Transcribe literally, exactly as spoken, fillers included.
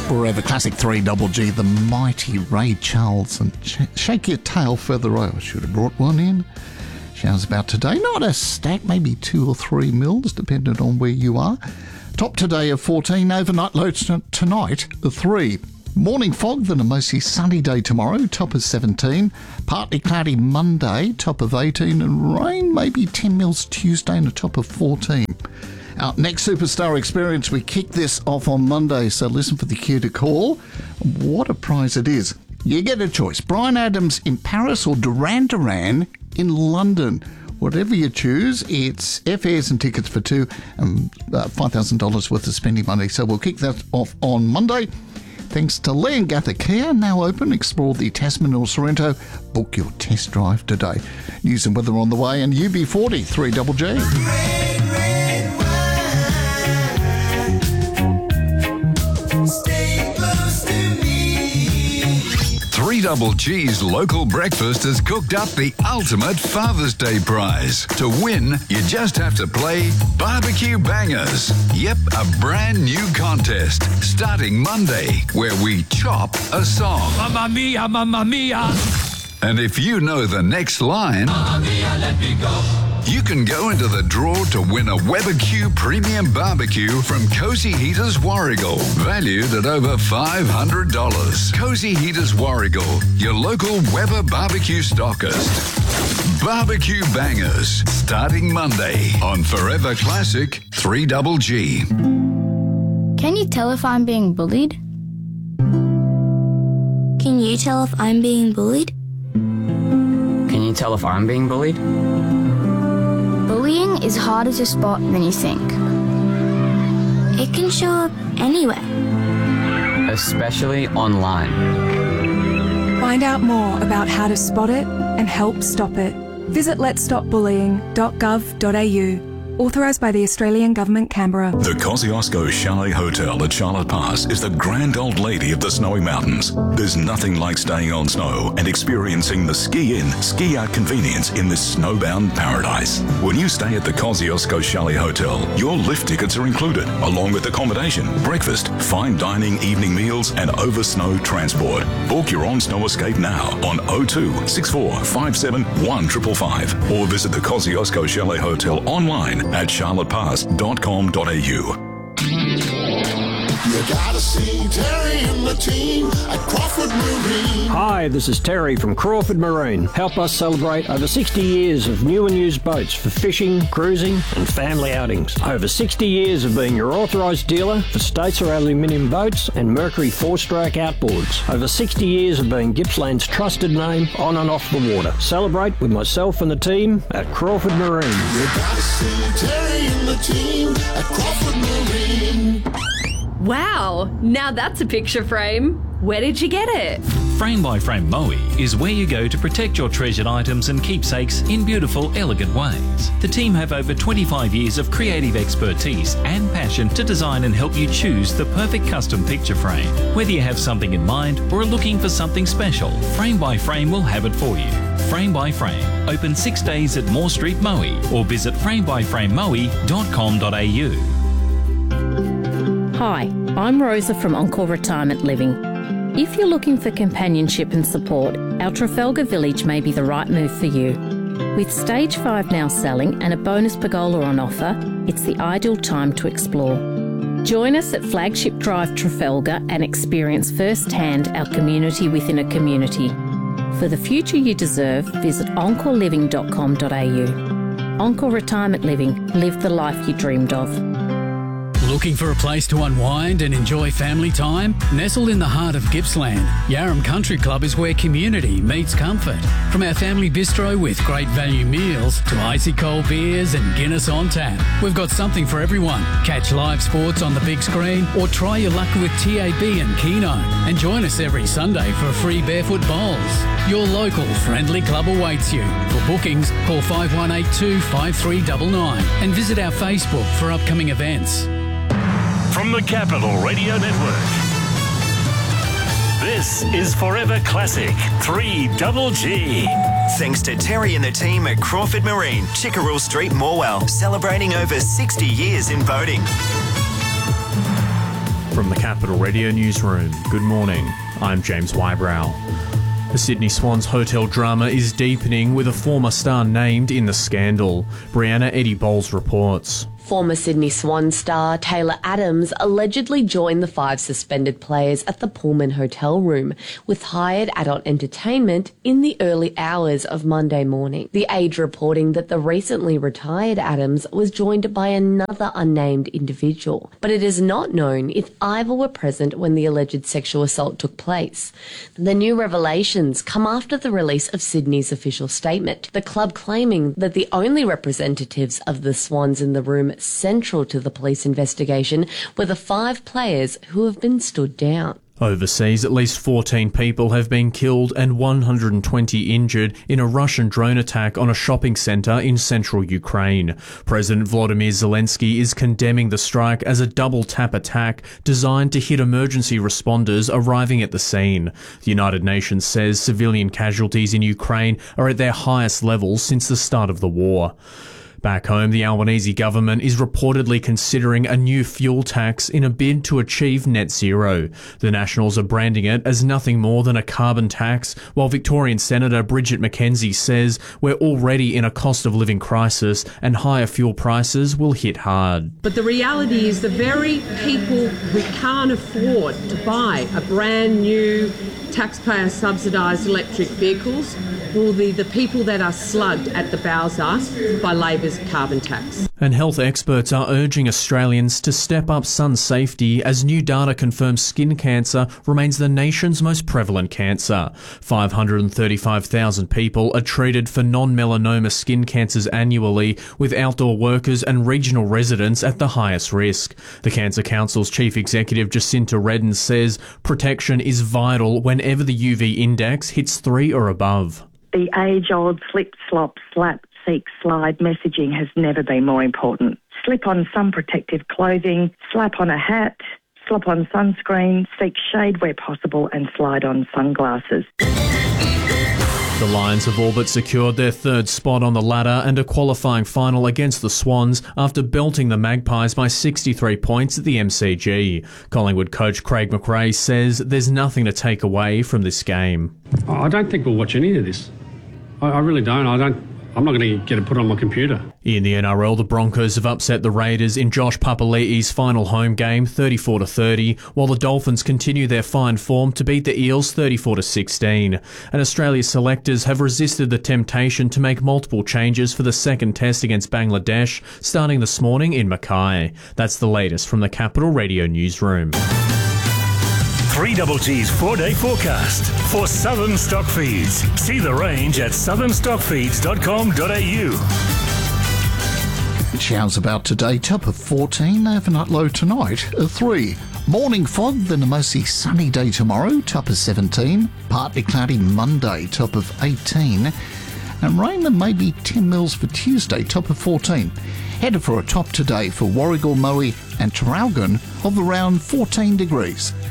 Forever Classic three Double G, the mighty Ray Charles, and sh- shake your tail further away. I should have brought one in. Showers about today, not a stack, maybe two or three mils, depending on where you are. Top today of fourteen, overnight lows t- tonight, the three. Morning fog, then a mostly sunny day tomorrow, top of seventeen. Partly cloudy Monday, top of eighteen, and rain maybe ten mils Tuesday and a top of fourteen. Our next Superstar Experience, we kick this off on Monday, so listen for the cue to call. What a prize it is. You get a choice. Bryan Adams in Paris or Duran Duran in London. Whatever you choose, it's airfares and tickets for two and uh, five thousand dollars worth of spending money. So we'll kick that off on Monday. Thanks to Leongatha Kia, now open. Explore the Tasman or Sorrento. Book your test drive today. News and weather on the way, and U B forty, three Double G. Red, red wine. Stay close to me. three Double G's local breakfast has cooked up the ultimate Father's Day prize. To win, you just have to play Barbecue Bangers. Yep, a brand new contest starting Monday where we chop a song. Mamma mia, mamma mia. And if you know the next line, Mamma mia, let me go. you can go into the draw to win a Weber Q Premium Barbecue from Cozy Heaters Warragul, valued at over five hundred dollars. Cozy Heaters Warragul, your local Weber barbecue stockist. Barbecue Bangers, starting Monday on Forever Classic three Double G. Can you tell if I'm being bullied? Can you tell if I'm being bullied? Can you tell if I'm being bullied? Bullying is harder to spot than you think. It can show up anywhere. Especially online. Find out more about how to spot it and help stop it. Visit lets stop bullying dot gov dot a u. Authorised by the Australian Government, Canberra. The Kosciuszko Chalet Hotel at Charlotte Pass is the grand old lady of the Snowy Mountains. There's nothing like staying on snow and experiencing the ski-in, ski-out convenience in this snowbound paradise. When you stay at the Kosciuszko Chalet Hotel, your lift tickets are included, along with accommodation, breakfast, fine dining, evening meals, and over-snow transport. Book your own snow escape now on oh two, six four five seven, one five five five or visit the Kosciuszko Chalet Hotel online at charlotte pass dot com dot a u. You gotta see Terry and the team at Crawford Marine. Hi, this is Terry from Crawford Marine. Help us celebrate over sixty years of new and used boats for fishing, cruising and family outings. Over sixty years of being your authorised dealer for Statesar aluminium boats and Mercury four-stroke outboards. Over sixty years of being Gippsland's trusted name on and off the water. Celebrate with myself and the team at Crawford Marine. You gotta see Terry and the team at Crawford Marine. Wow, now that's a picture frame. Where did you get it? Frame by Frame Moe is where you go to protect your treasured items and keepsakes in beautiful, elegant ways. The team have over twenty-five years of creative expertise and passion to design and help you choose the perfect custom picture frame. Whether you have something in mind or are looking for something special, Frame by Frame will have it for you. Frame by Frame, open six days at Moore Street, Moe, or visit frame by frame moe dot com dot a u. Hi, I'm Rosa from Encore Retirement Living. If you're looking for companionship and support, our Trafalgar Village may be the right move for you. With Stage five now selling and a bonus pergola on offer, it's the ideal time to explore. Join us at Flagship Drive Trafalgar and experience firsthand our community within a community. For the future you deserve, visit encore living dot com dot a u. Encore Retirement Living. Live the life you dreamed of. Looking for a place to unwind and enjoy family time? Nestled in the heart of Gippsland, Yarram Country Club is where community meets comfort. From our family bistro with great value meals to icy cold beers and Guinness on tap, we've got something for everyone. Catch live sports on the big screen or try your luck with T A B and Keno. And join us every Sunday for free barefoot bowls. Your local friendly club awaits you. For bookings, call five one eight two, five three nine nine and visit our Facebook for upcoming events. From the Capital Radio Network, this is Forever Classic three Double G. Thanks to Terry and the team at Crawford Marine, Chickerell Street, Morwell, celebrating over sixty years in boating. From the Capital Radio Newsroom, good morning. I'm James Wybrow. The Sydney Swans hotel drama is deepening with a former star named in the scandal. Brianna Eddie Bowles reports. Former Sydney Swan star Taylor Adams allegedly joined the five suspended players at the Pullman hotel room with hired adult entertainment in the early hours of Monday morning. The Age reporting that the recently retired Adams was joined by another unnamed individual, but it is not known if either were present when the alleged sexual assault took place. The new revelations come after the release of Sydney's official statement, the club claiming that the only representatives of the Swans in the room central to the police investigation were the five players who have been stood down. Overseas, at least fourteen people have been killed and one hundred twenty injured in a Russian drone attack on a shopping centre in central Ukraine. President Volodymyr Zelensky is condemning the strike as a double-tap attack designed to hit emergency responders arriving at the scene. The United Nations says civilian casualties in Ukraine are at their highest levels since the start of the war. Back home, the Albanese government is reportedly considering a new fuel tax in a bid to achieve net zero. The Nationals are branding it as nothing more than a carbon tax, while Victorian Senator Bridget McKenzie says we're already in a cost of living crisis and higher fuel prices will hit hard. But the reality is the very people who can't afford to buy a brand new taxpayer subsidised electric vehicles will be the people that are slugged at the bowser by Labor's carbon tax. And health experts are urging Australians to step up sun safety as new data confirms skin cancer remains the nation's most prevalent cancer. five hundred thirty-five thousand people are treated for non-melanoma skin cancers annually, with outdoor workers and regional residents at the highest risk. The Cancer Council's chief executive Jacinta Redden says protection is vital whenever the U V index hits three or above. The age-old slip, slop, slap, seek, slide messaging has never been more important. Slip on sun protective clothing, slap on a hat, slap on sunscreen, seek shade where possible and slide on sunglasses. The Lions have all but secured their third spot on the ladder and a qualifying final against the Swans after belting the Magpies by sixty-three points at the M C G. Collingwood coach Craig McRae says there's nothing to take away from this game. I don't think we'll watch any of this. I, I really don't. I don't. I'm not going to get it put on my computer. In the N R L, the Broncos have upset the Raiders in Josh Papali'i's final home game, thirty-four to thirty, while the Dolphins continue their fine form to beat the Eels thirty-four to sixteen. And Australia's selectors have resisted the temptation to make multiple changes for the second test against Bangladesh, starting this morning in Mackay. That's the latest from the Capital Radio Newsroom. three Double G's four-day forecast for Southern Stockfeeds. See the range at southern stockfeeds dot com dot a u. Showers about today, top of fourteen, overnight low tonight, a three. Morning fog, then a mostly sunny day tomorrow, top of seventeen. Partly cloudy Monday, top of eighteen. And rain and maybe ten mils for Tuesday, top of fourteen. Headed for a top today for Warragul, Moe and Traralgon of around fourteen degrees.